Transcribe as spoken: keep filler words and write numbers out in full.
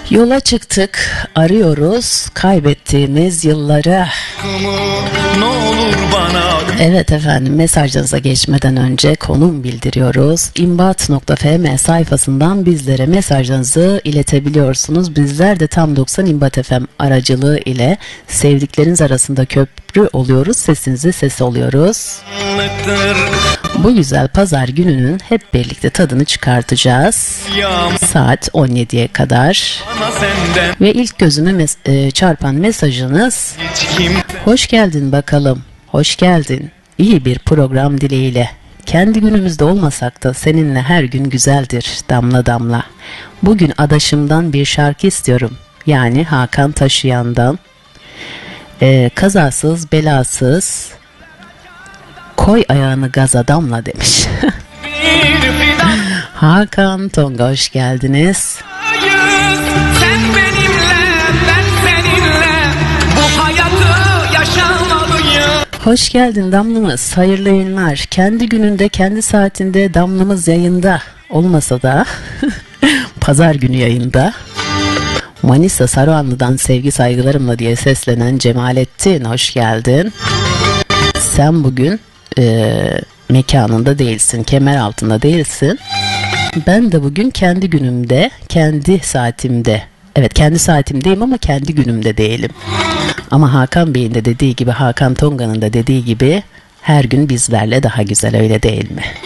Yola çıktık, arıyoruz kaybettiğimiz yılları. Ne olur bana. Evet efendim, mesajlarınıza geçmeden önce konum bildiriyoruz. imbat nokta fm sayfasından bizlere mesajlarınızı iletebiliyorsunuz. Bizler de Tam doksan İmbat F M aracılığı ile sevdikleriniz arasında köprü oluyoruz. Sesinizi ses oluyoruz. Bu güzel pazar gününün hep birlikte tadını çıkartacağız. Saat on yediye kadar. Ve ilk gözüme mes- e, çarpan mesajınız: hoş geldin bakalım, hoş geldin. İyi bir program dileğiyle. Kendi günümüzde olmasak da seninle her gün güzeldir damla damla. Bugün adaşımdan bir şarkı istiyorum. Yani Hakan Taşıyan'dan. E, kazasız belasız koy ayağını gaza damla demiş. Hakan Tonga, hoş geldiniz. Sen benimle, ben seninle, bu hayatı yaşamalıyım. Hoş geldin Damlımız, hayırlı yayınlar. Kendi gününde, kendi saatinde Damlımız yayında olmasa da pazar günü yayında. Manisa Saruhanlı'dan sevgi saygılarımla diye seslenen Cemalettin, hoş geldin. Sen bugün e, mekanında değilsin, kemer altında değilsin. Ben de bugün kendi günümde, kendi saatimde, evet kendi saatimdeyim ama kendi günümde değilim. Ama Hakan Bey'in de dediği gibi, Hakan Tonga'nın da dediği gibi her gün bizlerle daha güzel, öyle değil mi?